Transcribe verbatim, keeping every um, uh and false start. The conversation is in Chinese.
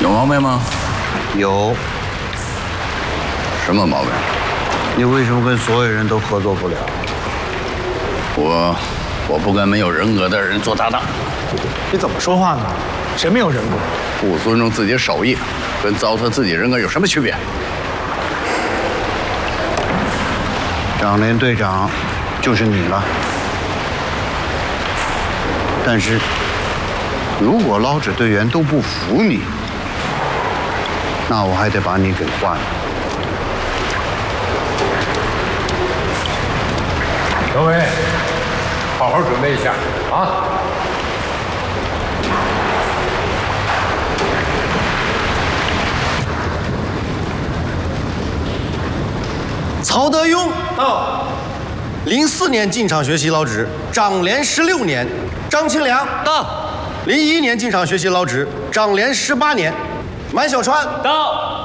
有毛病吗？ 有。 什么毛病？ 你为什么跟所有人都合作不了？ 我，我不跟没有人格的人做搭档。 你怎么说话呢？谁没有人格？ 不尊重自己手艺，跟糟蹋自己人格有什么区别？ 长连队长就是你了。但是，如果捞指队员都不服你，那我还得把你给换了。 各位，好好准备一下啊！ 曹德庸到，零四年进厂学习捞指，长连十六年。张清良到，零一年进厂学习捞指，长连十八年。满小川到，